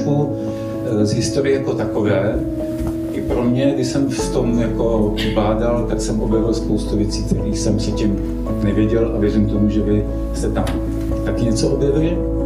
trošku z historie jako takové. I pro mě, když jsem v tom jako bádal, tak jsem objevil spoustu věcí, kterých jsem si tím nevěděl a věřím tomu, že vy jste tam taky něco objevili.